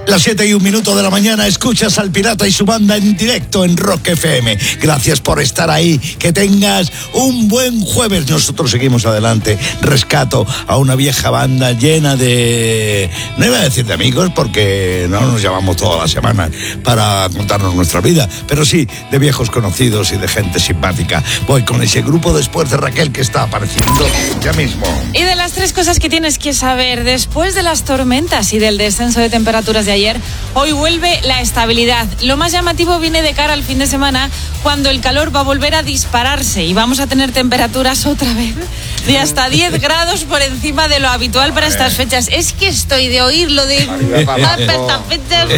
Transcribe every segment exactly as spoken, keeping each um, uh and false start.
Las siete y un minuto de la mañana escuchas al Pirata y su banda en directo en Rock F M. Gracias por estar ahí. Que tengas un buen jueves. Nosotros seguimos adelante. Rescato a una vieja banda llena de... No iba a decir de amigos porque no nos llamamos todas las semanas para contarnos nuestra vida, pero sí de viejos conocidos y de gente simpática. Voy con ese grupo después de Raquel que está apareciendo ya mismo. Y de las tres cosas que tienes que saber después de las tormentas y del descenso de temperaturas de ayer, hoy vuelve la estabilidad. Lo más llamativo viene de cara al fin de semana, cuando el calor va a volver a dispararse y vamos a tener temperaturas otra vez de hasta diez grados por encima de lo habitual para estas fechas. Es que estoy de oírlo de estas fechas.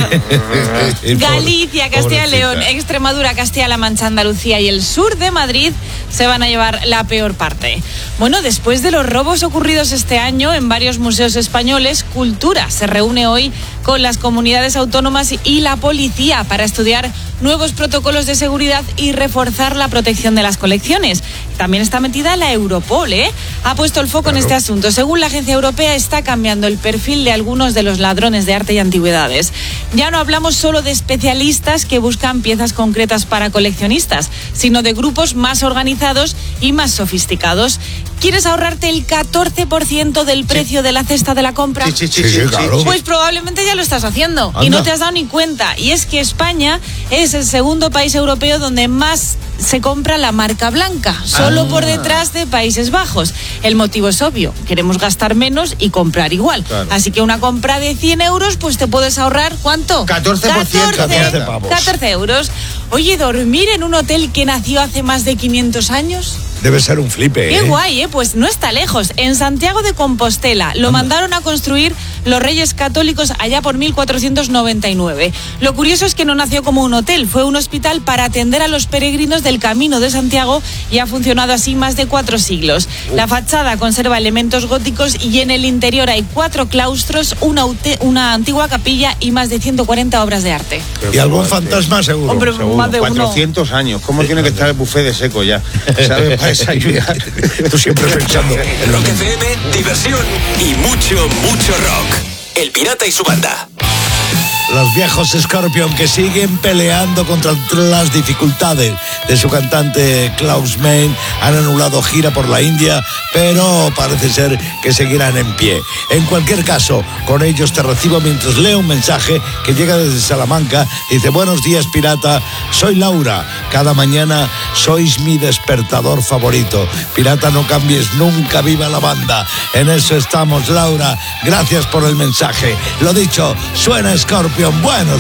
Galicia, Castilla y León, Extremadura, Castilla-La Mancha, Andalucía y el sur de Madrid se van a llevar la peor parte. Bueno, después de los robos ocurridos este año en varios museos españoles, Cultura se reúne hoy con las comunidades autónomas y la policía para estudiar nuevos protocolos de seguridad y reforzar la protección de las colecciones. También está metida la Europol, ¿eh? Ha puesto el foco claro. en este asunto. Según la agencia europea, está cambiando el perfil de algunos de los ladrones de arte y antigüedades. Ya no hablamos solo de especialistas que buscan piezas concretas para coleccionistas, sino de grupos más organizados y más sofisticados. ¿Quieres ahorrarte el catorce por ciento del precio sí. de la cesta de la compra? Sí, sí, sí, sí, sí, sí claro. Pues probablemente ya lo estás haciendo. Anda. Y no te has dado ni cuenta. Y es que España es el segundo país europeo donde más se compra la marca blanca, solo ah. por detrás de Países Bajos. El motivo es obvio, queremos gastar menos y comprar igual. Claro. Así que una compra de cien euros, pues te puedes ahorrar, ¿cuánto? catorce por ciento. catorce, catorce, catorce euros. Oye, ¿dormir en un hotel que nació hace más de quinientos años? Debe ser un flipe, Qué ¿eh? guay, ¿eh? Pues no está lejos. En Santiago de Compostela lo Anda. mandaron a construir los Reyes Católicos allá por mil cuatrocientos noventa y nueve. Lo curioso es que no nació como un hotel, fue un hospital para atender a los peregrinos del Camino de Santiago y ha funcionado así más de cuatro siglos. Uh. La fachada conserva elementos góticos y en el interior hay cuatro claustros, una, una antigua capilla y más de ciento cuarenta obras de arte. Y algún fantasma seguro. Hombre, seguro. más de cuatrocientos uno. años. ¿Cómo sí, tiene que estar el buffet de seco ya? ¿Sabes? Para desayunar. Tú siempre pensando en Rock F M, diversión y mucho, mucho rock. El Pirata y su banda. Los viejos Scorpion que siguen peleando contra las dificultades de su cantante Klaus Meine han anulado gira por la India, pero parece ser que seguirán en pie. En cualquier caso, con ellos te recibo mientras leo un mensaje que llega desde Salamanca. Dice: buenos días, Pirata, soy Laura. Cada mañana sois mi despertador favorito. Pirata, no cambies nunca, viva la banda. En eso estamos, Laura. Gracias por el mensaje. Lo dicho, suena Scorpion. Buenos